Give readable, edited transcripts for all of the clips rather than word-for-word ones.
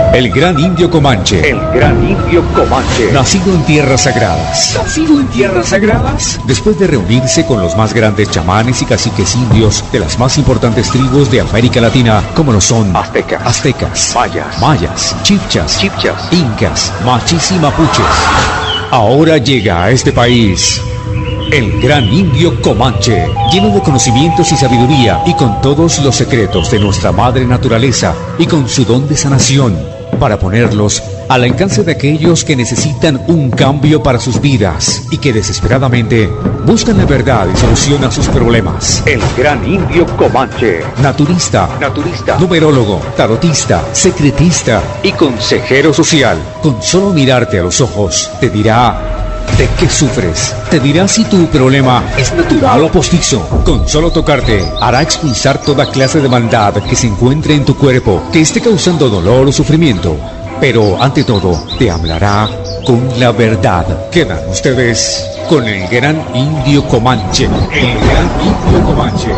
El gran indio Comanche. El gran indio Comanche. Nacido en tierras sagradas. Nacido en tierras sagradas. Después de reunirse con los más grandes chamanes y caciques indios de las más importantes tribus de América Latina, como lo son aztecas, mayas, chibchas, incas, machis y mapuches. Ahora llega a este país el gran indio Comanche, lleno de conocimientos y sabiduría, y con todos los secretos de nuestra madre naturaleza, y con su don de sanación, para ponerlos al alcance de aquellos que necesitan un cambio para sus vidas, y que desesperadamente buscan la verdad y solución a sus problemas. El gran indio Comanche. Naturista, numerólogo, tarotista, secretista y consejero social. Con solo mirarte a los ojos, te dirá ¿de qué sufres? Te dirá si tu problema es natural o postizo. Con solo tocarte, hará expulsar toda clase de maldad que se encuentre en tu cuerpo, que esté causando dolor o sufrimiento. Pero, ante todo, te hablará con la verdad. Quedan ustedes con el gran indio Comanche. El gran indio Comanche.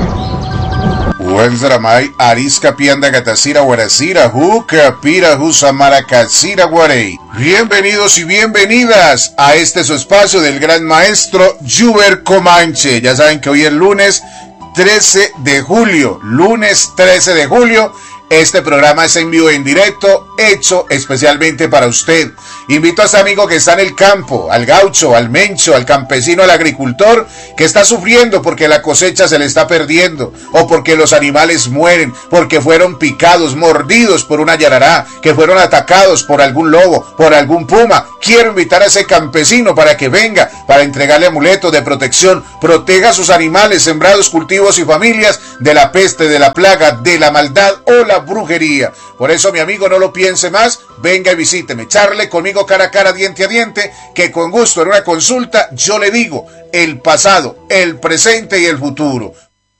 Wenzaramay, Arisca Pianda Gatasira Guarasira, Juca Pira Jusamara Katsira Guarey. Bienvenidos y bienvenidas a este su espacio del gran maestro Juber Comanche. Ya saben que hoy es lunes 13 de julio. Lunes 13 de julio. Este programa es en vivo, en directo, hecho especialmente para usted. Invito a este amigo que está en el campo, al gaucho, al mencho, al campesino, al agricultor, que está sufriendo porque la cosecha se le está perdiendo, o porque los animales mueren, porque fueron picados, mordidos por una yarará, que fueron atacados por algún lobo, por algún puma. Quiero invitar a ese campesino para que venga, para entregarle amuletos de protección, proteja a sus animales, sembrados, cultivos y familias de la peste, de la plaga, de la maldad o la brujería. Por eso, mi amigo, no lo piense más, venga y visíteme, charle conmigo cara a cara, diente a diente, que con gusto en una consulta yo le digo el pasado, el presente y el futuro.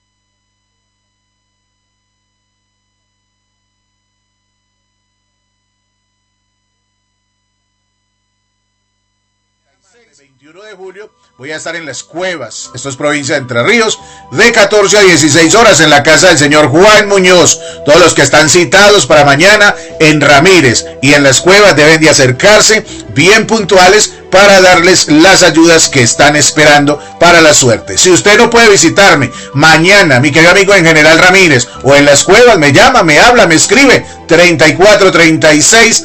El 21 de julio voy a estar en Las Cuevas, esto es provincia de Entre Ríos, de 14 a 16 horas en la casa del señor Juan Muñoz. Todos los que están citados para mañana en Ramírez y en Las Cuevas deben de acercarse bien puntuales para darles las ayudas que están esperando para la suerte. Si usted no puede visitarme mañana, mi querido amigo en General Ramírez, o en Las Cuevas, me llama, me habla, me escribe 3436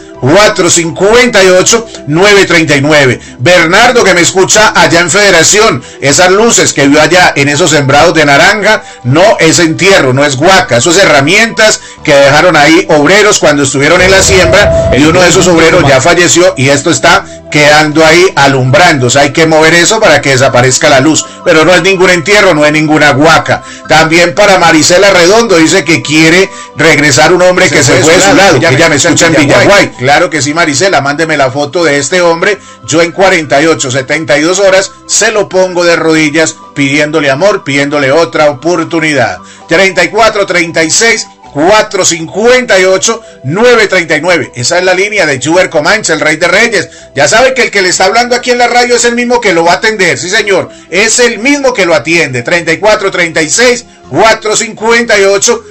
458 939. Bernardo, que me escucha allá en Federación, esas luces que vio allá en esos sembrados de naranja, no es entierro, no es huaca, eso es herramientas que dejaron ahí obreros cuando estuvieron en la siembra, y uno de esos obreros ya falleció y esto está quedando ahí alumbrando. O sea, hay que mover eso para que desaparezca la luz, pero no es ningún entierro, no es ninguna huaca. También para Marisela Redondo, dice que quiere regresar un hombre que se fue de su lado, que ella me escucha en Villaguay. Claro que sí, Marisela, mándeme la foto de este hombre, yo en 48, 72 horas se lo pongo de rodillas pidiéndole amor, pidiéndole otra oportunidad. 3436 458 939. Esa es la línea de Juber Comanche, el Rey de Reyes. Ya sabe que el que le está hablando aquí en la radio es el mismo que lo va a atender. Sí, señor, es el mismo que lo atiende. 3436 458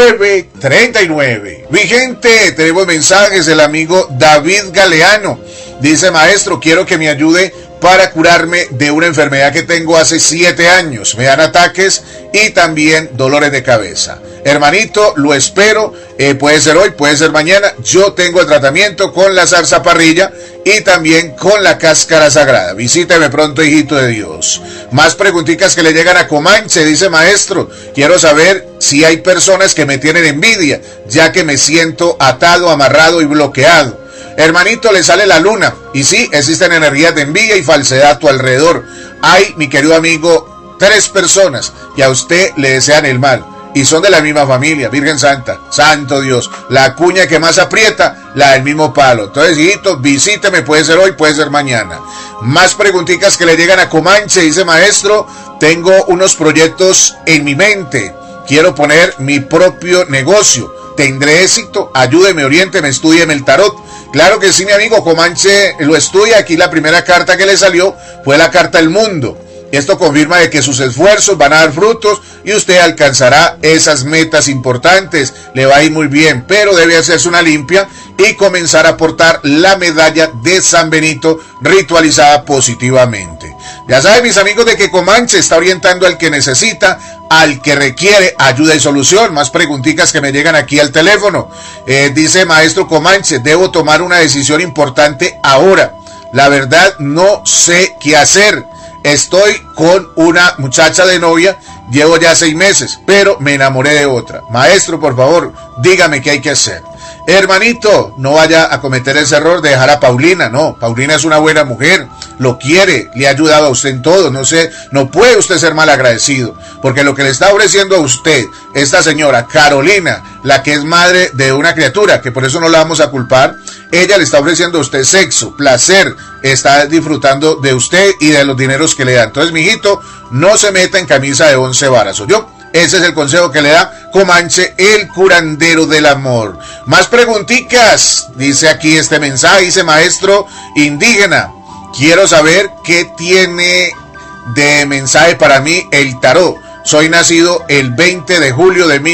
939. Mi gente, tenemos mensajes del amigo David Galeano. Dice: maestro, quiero que me ayude para curarme de una enfermedad que tengo hace 7 años. Me dan ataques y también dolores de cabeza. Hermanito, lo espero, puede ser hoy, puede ser mañana. Yo tengo el tratamiento con la zarzaparrilla y también con la cáscara sagrada. Visíteme pronto, hijito de Dios. Más preguntitas que le llegan a Comanche. Dice: maestro, quiero saber si hay personas que me tienen envidia, ya que me siento atado, amarrado y bloqueado. Hermanito, le sale la luna, y sí, existen energías de envidia y falsedad a tu alrededor. Hay, mi querido amigo, 3 personas que a usted le desean el mal, y son de la misma familia. Virgen Santa, Santo Dios, la cuña que más aprieta, la del mismo palo. Entonces, hijito, visíteme, puede ser hoy, puede ser mañana. Más preguntitas que le llegan a Comanche. Dice: maestro, tengo unos proyectos en mi mente, quiero poner mi propio negocio, ¿tendré éxito? Ayúdeme, oriénteme, estúdieme el tarot. Claro que sí, mi amigo. Comanche lo estudia. Aquí la primera carta que le salió fue la carta del mundo. Esto confirma de que sus esfuerzos van a dar frutos y usted alcanzará esas metas importantes. Le va a ir muy bien, pero debe hacerse una limpia y comenzar a portar la medalla de San Benito ritualizada positivamente. Ya saben, mis amigos, de que Comanche está orientando al que necesita, al que requiere ayuda y solución. Más preguntitas que me llegan aquí al teléfono. Dice maestro Comanche, debo tomar una decisión importante ahora. La verdad no sé qué hacer. Estoy con una muchacha de novia, llevo ya 6 meses, pero me enamoré de otra. Maestro, por favor, dígame qué hay que hacer. Hermanito, no vaya a cometer ese error de dejar a Paulina. No, Paulina es una buena mujer, lo quiere, le ha ayudado a usted en todo. No puede usted ser mal agradecido, porque lo que le está ofreciendo a usted esta señora Carolina, la que es madre de una criatura, que por eso no la vamos a culpar, ella le está ofreciendo a usted sexo, placer, está disfrutando de usted y de los dineros que le da. Entonces, mijito, no se meta en camisa de 11 varas, ¿oyó? Ese es el consejo que le da Comanche, el curandero del amor. Más preguntitas, dice aquí este mensaje, dice maestro indígena, quiero saber qué tiene de mensaje para mí el tarot. Soy nacido el 20 de julio de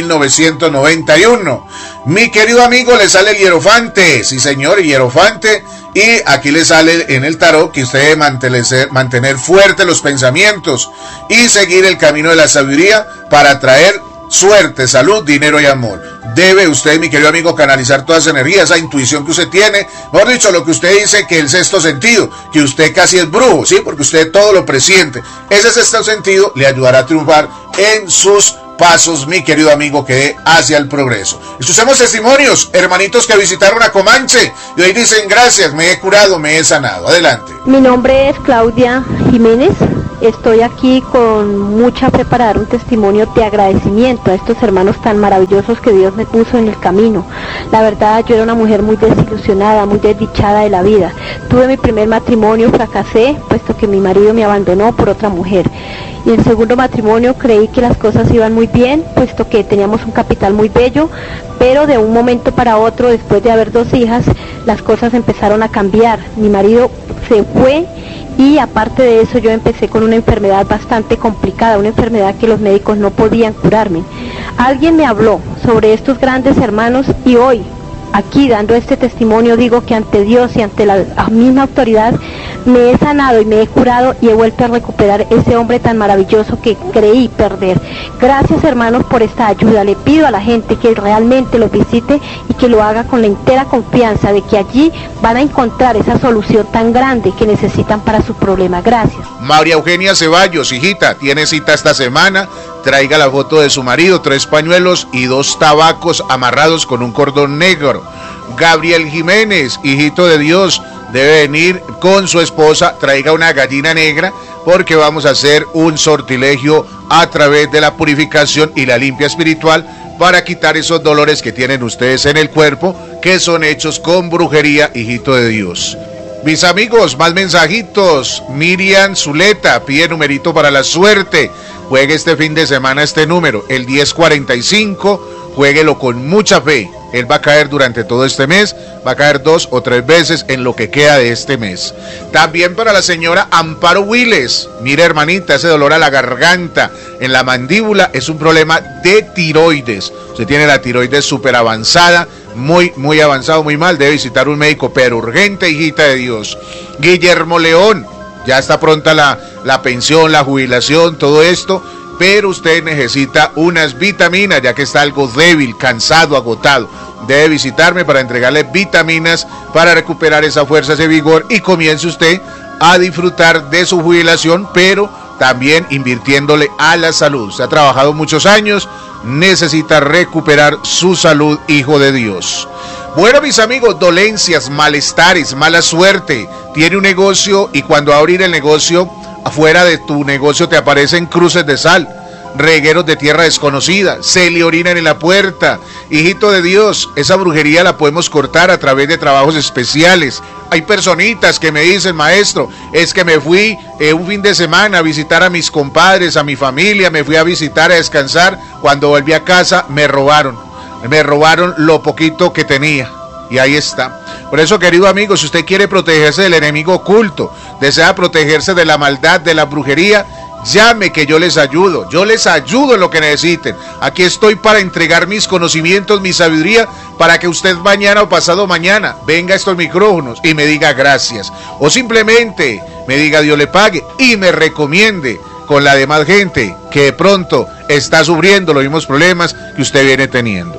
1991. Mi querido amigo, le sale el hierofante. Sí, señor, el hierofante. Y aquí le sale en el tarot que usted debe mantener fuertes los pensamientos y seguir el camino de la sabiduría para traer suerte, salud, dinero y amor. Debe usted, mi querido amigo, canalizar toda esa energía, esa intuición que usted tiene. Mejor dicho, lo que usted dice que el sexto sentido, que usted casi es brujo, ¿sí? Porque usted todo lo presiente. Ese sexto sentido le ayudará a triunfar en sus pasos, mi querido amigo, que dé hacia el progreso. Escuchemos testimonios, hermanitos que visitaron a Comanche y hoy dicen gracias, me he curado, me he sanado. Adelante. Mi nombre es Claudia Jiménez. Estoy aquí con mucha fe para dar un testimonio de agradecimiento a estos hermanos tan maravillosos que Dios me puso en el camino. La verdad, yo era una mujer muy desilusionada, muy desdichada de la vida. Tuve mi primer matrimonio, fracasé, puesto que mi marido me abandonó por otra mujer. Y en el segundo matrimonio creí que las cosas iban muy bien, puesto que teníamos un capital muy bello, pero de un momento para otro, después de haber 2 hijas, las cosas empezaron a cambiar. Mi marido se fue y aparte de eso yo empecé con una enfermedad bastante complicada, una enfermedad que los médicos no podían curarme. Alguien me habló sobre estos grandes hermanos y hoy, aquí dando este testimonio, digo que ante Dios y ante la misma autoridad me he sanado y me he curado y he vuelto a recuperar ese hombre tan maravilloso que creí perder. Gracias, hermanos, por esta ayuda. Le pido a la gente que realmente lo visite y que lo haga con la entera confianza de que allí van a encontrar esa solución tan grande que necesitan para su problema. Gracias. María Eugenia Ceballos, hijita, tiene cita esta semana. Traiga la foto de su marido, 3 pañuelos y 2 tabacos amarrados con un cordón negro. Gabriel Jiménez, hijito de Dios, debe venir con su esposa, traiga una gallina negra porque vamos a hacer un sortilegio a través de la purificación y la limpia espiritual para quitar esos dolores que tienen ustedes en el cuerpo, que son hechos con brujería, hijito de Dios. Mis amigos, más mensajitos. Miriam Zuleta pide numerito para la suerte. Juegue este fin de semana este número, el 1045. Juéguelo con mucha fe. Él va a caer durante todo este mes, va a caer 2 o 3 veces en lo que queda de este mes. También para la señora Amparo Wiles. Mira, hermanita, ese dolor a la garganta, en la mandíbula, es un problema de tiroides. Usted tiene la tiroides súper avanzada, muy avanzado, muy mal. Debe visitar un médico, pero urgente, hijita de Dios. Guillermo León, ya está pronta la pensión, la jubilación, todo esto. Pero usted necesita unas vitaminas, ya que está algo débil, cansado, agotado. Debe visitarme para entregarle vitaminas para recuperar esa fuerza, ese vigor, y comience usted a disfrutar de su jubilación, pero también invirtiéndole a la salud. Usted ha trabajado muchos años, necesita recuperar su salud, hijo de Dios. Bueno, mis amigos, dolencias, malestares, mala suerte. Tiene un negocio y cuando va a abrir el negocio, afuera de tu negocio te aparecen cruces de sal, regueros de tierra desconocida, se le orinan en la puerta. Hijito de Dios, esa brujería la podemos cortar a través de trabajos especiales. Hay personitas que me dicen, maestro, es que me fui un fin de semana a visitar a mis compadres, a mi familia, me fui a visitar, a descansar. Cuando volví a casa me robaron lo poquito que tenía. Y ahí está. Por eso, querido amigo, si usted quiere protegerse del enemigo oculto, desea protegerse de la maldad, de la brujería, llame que yo les ayudo en lo que necesiten. Aquí estoy para entregar mis conocimientos, mi sabiduría, para que usted mañana o pasado mañana venga a estos micrófonos y me diga gracias, o simplemente me diga Dios le pague y me recomiende con la demás gente que de pronto está sufriendo los mismos problemas que usted viene teniendo.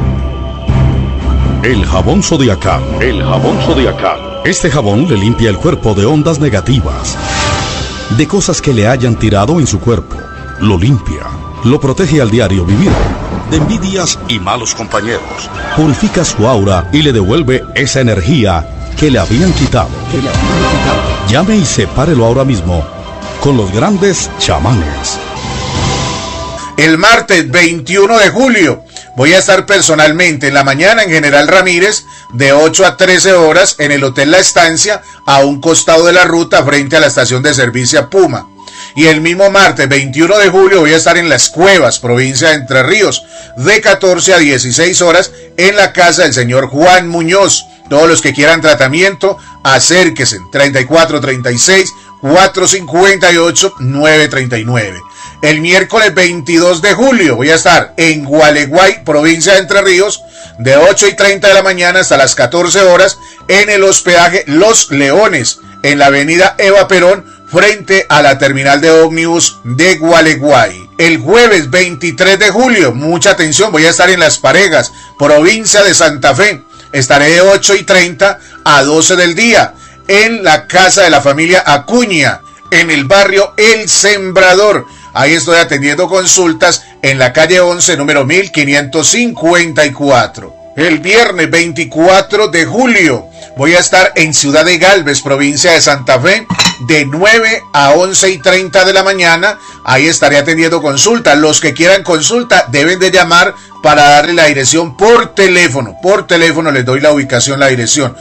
El jabón Zodiacal. El jabón Zodiacal. Este jabón le limpia el cuerpo de ondas negativas, de cosas que le hayan tirado en su cuerpo. Lo limpia, lo protege al diario vivir, de envidias y malos compañeros. Purifica su aura y le devuelve esa energía que le habían quitado. Llame y sepárelo ahora mismo con los grandes chamanes. El martes 21 de julio voy a estar personalmente en la mañana en General Ramírez de 8 a 13 horas en el Hotel La Estancia, a un costado de la ruta frente a la estación de servicio Puma. Y el mismo martes 21 de julio voy a estar en Las Cuevas, provincia de Entre Ríos, de 14 a 16 horas en la casa del señor Juan Muñoz. Todos los que quieran tratamiento, acérquense. 3436-458-939. El miércoles 22 de julio voy a estar en Gualeguay, provincia de Entre Ríos, de 8:30 de la mañana hasta las 14 horas en el hospedaje Los Leones, en la avenida Eva Perón, frente a la terminal de ómnibus de Gualeguay. El jueves 23 de julio, mucha atención, voy a estar en Las Parejas, provincia de Santa Fe. Estaré de 8:30 a 12 del día en la casa de la familia Acuña, en el barrio El Sembrador. Ahí estoy atendiendo consultas en la calle 11, número 1554. El viernes 24 de julio voy a estar en Ciudad de Galvez, provincia de Santa Fe, de 9 a 11:30 de la mañana. Ahí estaré atendiendo consultas. Los que quieran consulta deben de llamar para darle la dirección por teléfono. Por teléfono les doy la ubicación, la dirección.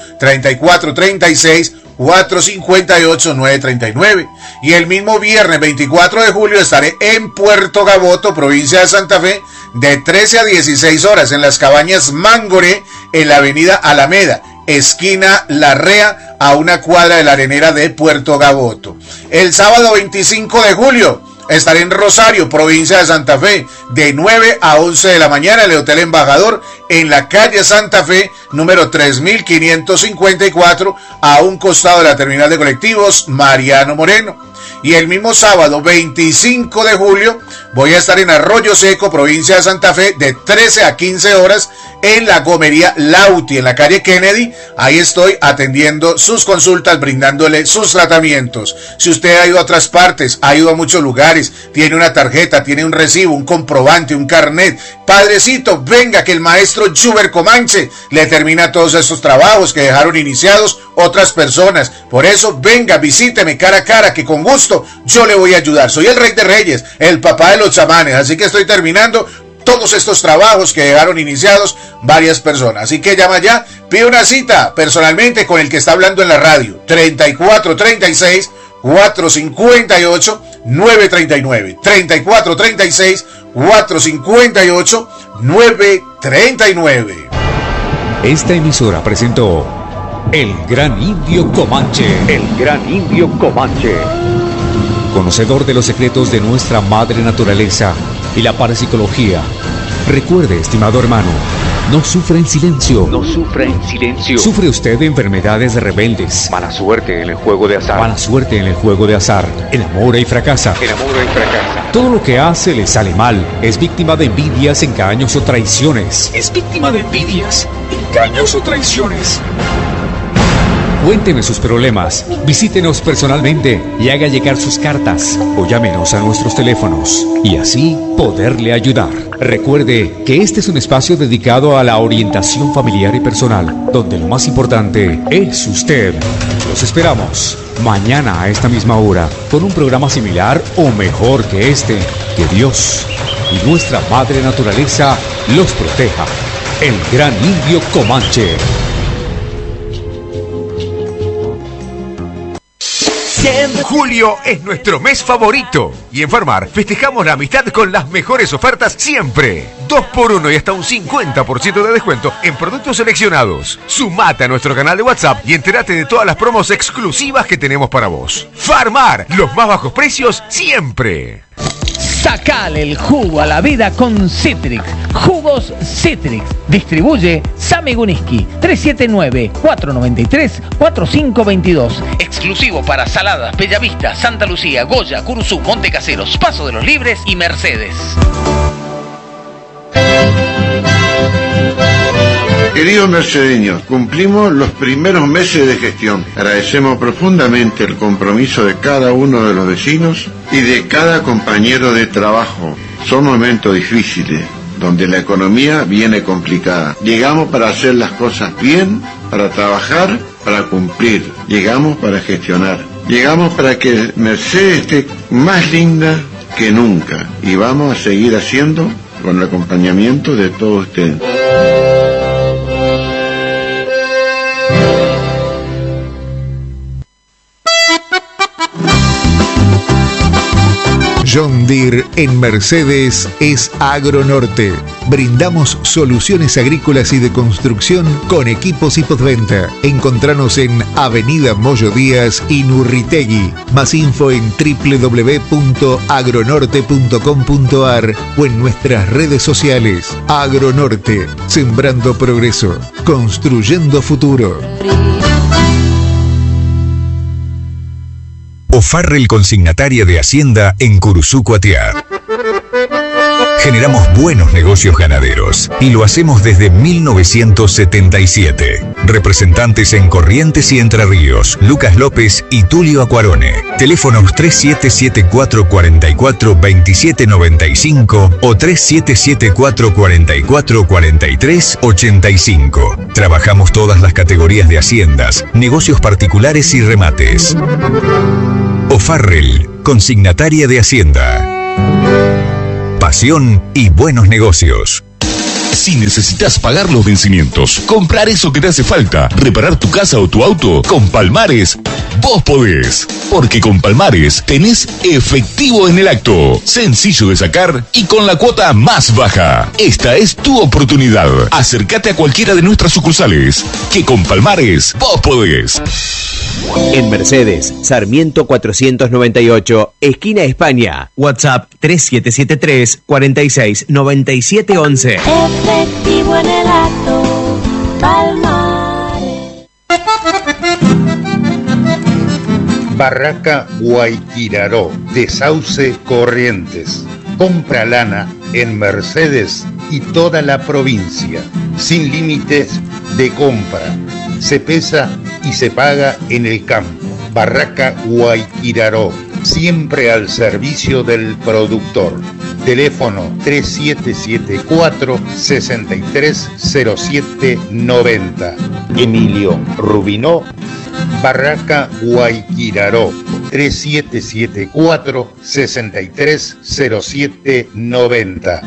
3436-458-939. Y el mismo viernes 24 de julio estaré en Puerto Gaboto, provincia de Santa Fe, de 13 a 16 horas en las cabañas Mangoré, en la avenida Alameda, esquina Larrea, a una cuadra de la arenera de Puerto Gaboto. El sábado 25 de julio estaré en Rosario, provincia de Santa Fe, de 9 a 11 de la mañana en el Hotel Embajador, en la calle Santa Fe, número 3554, a un costado de la terminal de colectivos Mariano Moreno. Y el mismo sábado 25 de julio voy a estar en Arroyo Seco, provincia de Santa Fe, de 13 a 15 horas en la gomería Lauti, en la calle Kennedy. Ahí estoy atendiendo sus consultas, brindándole sus tratamientos. Si usted ha ido a otras partes, ha ido a muchos lugares, tiene una tarjeta, tiene un recibo, un comprobante, un carnet, padrecito, venga que el maestro Juber Comanche le termina todos estos trabajos que dejaron iniciados otras personas. Por eso venga, visíteme cara a cara, que con gusto yo le voy a ayudar. Soy el Rey de Reyes, el papá de los chamanes, así que estoy terminando todos estos trabajos que dejaron iniciados varias personas. Así que llama ya, pide una cita personalmente con el que está hablando en la radio. 3436-458-939. 3436-458-939. Esta emisora presentó El Gran Indio Comanche. El Gran Indio Comanche. Conocedor de los secretos de nuestra madre naturaleza y la parapsicología. Recuerde, estimado hermano, no sufra en silencio. No sufra en silencio. ¿Sufre usted de enfermedades rebeldes? Mala suerte en el juego de azar. Mala suerte en el juego de azar. Enamora y fracasa. Enamora y fracasa. Todo lo que hace le sale mal. Es víctima de envidias, engaños o traiciones. Es víctima de envidias, engaños o traiciones. Cuénteme sus problemas, visítenos personalmente y haga llegar sus cartas o llámenos a nuestros teléfonos y así poderle ayudar. Recuerde que este es un espacio dedicado a la orientación familiar y personal, donde lo más importante es usted. Los esperamos mañana a esta misma hora con un programa similar o mejor que este. Que Dios y nuestra madre naturaleza los proteja. El Gran Indio Comanche. Julio es nuestro mes favorito y en Farmar festejamos la amistad con las mejores ofertas siempre. 2x1 y hasta un 50% de descuento en productos seleccionados. Sumate a nuestro canal de WhatsApp y entérate de todas las promos exclusivas que tenemos para vos. Farmar, los más bajos precios siempre. Sacale el jugo a la vida con Citrix. Jugos Citrix. Distribuye Sami Guniski. 379-493-4522. Exclusivo para Saladas, Bellavista, Santa Lucía, Goya, Curuzú, Montecaseros, Paso de los Libres y Mercedes. Queridos mercedeños, cumplimos los primeros meses de gestión. Agradecemos profundamente el compromiso de cada uno de los vecinos y de cada compañero de trabajo. Son momentos difíciles, donde la economía viene complicada. Llegamos para hacer las cosas bien, para trabajar, para cumplir. Llegamos para gestionar. Llegamos para que Mercedes esté más linda que nunca. Y vamos a seguir haciendo con el acompañamiento de todos ustedes. John Deere en Mercedes es Agronorte. Brindamos soluciones agrícolas y de construcción con equipos y postventa. Encontranos en Avenida Moyo Díaz y Nurritegui. Más info en www.agronorte.com.ar o en nuestras redes sociales. Agronorte, sembrando progreso, construyendo futuro. O'Farrell Consignataria de Hacienda en Curuzú, Cuatiá. Generamos buenos negocios ganaderos y lo hacemos desde 1977. Representantes en Corrientes y Entre Ríos, Lucas López y Tulio Acuarone. Teléfonos 3774-44-2795 o 3774-44-43-85. Trabajamos todas las categorías de haciendas, negocios particulares y remates. O'Farrell, Consignataria de Hacienda. Pasión y buenos negocios. Si necesitas pagar los vencimientos, comprar eso que te hace falta, reparar tu casa o tu auto, con Palmares, vos podés. Porque con Palmares tenés efectivo en el acto, sencillo de sacar y con la cuota más baja. Esta es tu oportunidad. Acércate a cualquiera de nuestras sucursales, que con Palmares vos podés. En Mercedes, Sarmiento 498, esquina España. WhatsApp 3773-469711. Efectivo en el acto, Palmares. Barraca Guayquiraró, de Sauce Corrientes. Compra lana en Mercedes y toda la provincia, sin límites de compra. Se pesa y se paga en el campo. Barraca Guayquiraró, siempre al servicio del productor. Teléfono 3774-630790. Emilio Rubinó, Barraca Guayquiraró, 3774-630790.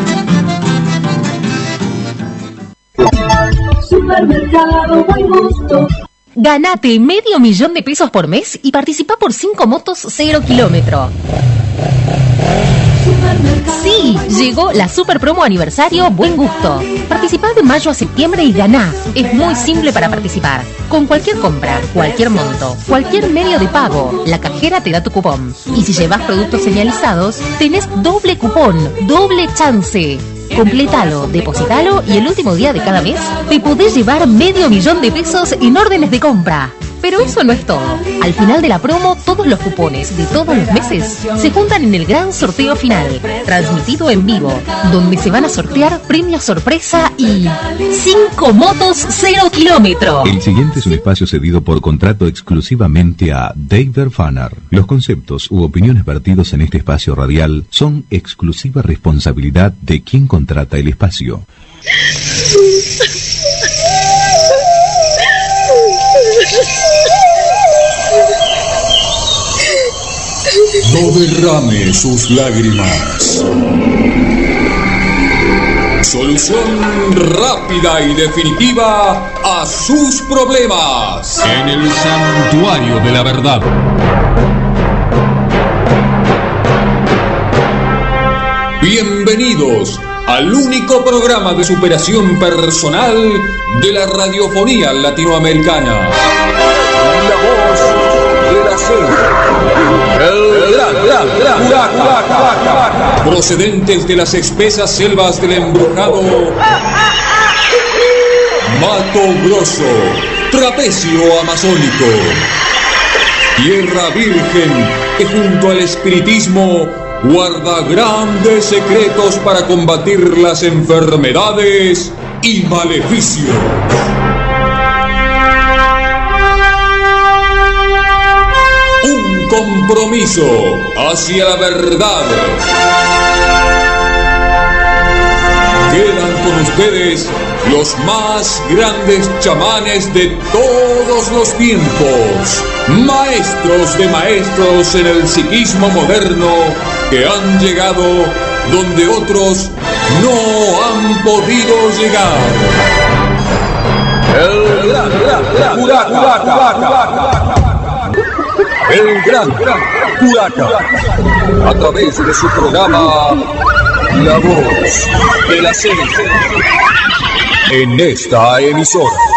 Supermercado Buen Gusto. Ganate $500,000 de pesos por mes y participa por 5 motos 0 kilómetro. Sí, llegó la super promo aniversario Buen Gusto. Participá de mayo a septiembre y ganá. Es muy simple para participar. Con cualquier compra, cualquier monto, cualquier medio de pago, la cajera te da tu cupón. Y si llevas productos señalizados, tenés doble cupón, doble chance. Completalo, depositalo y el último día de cada mes te podés llevar $500,000 de pesos en órdenes de compra. Pero eso no es todo. Al final de la promo, todos los cupones de todos los meses se juntan en el gran sorteo final, transmitido en vivo, donde se van a sortear premios sorpresa y 5 motos 0 kilómetro. El siguiente es un espacio cedido por contrato exclusivamente a David Fanner. Los conceptos u opiniones vertidos en este espacio radial son exclusiva responsabilidad de quien contrata el espacio. No derrame sus lágrimas. Solución rápida y definitiva a sus problemas. En el Santuario de la Verdad. Bienvenidos al único programa de superación personal de la radiofonía latinoamericana. La voz de la selva. El gran procedentes de las espesas selvas del embrujado Mato Grosso, trapecio amazónico. Tierra virgen que junto al espiritismo guarda grandes secretos para combatir las enfermedades y maleficios. Un compromiso hacia la verdad. Quedan con ustedes los más grandes chamanes de todos los tiempos, maestros de maestros en el psiquismo moderno que han llegado donde otros no han podido llegar. El gran Curaca, a través de su programa La Voz de la Selva, en esta emisora.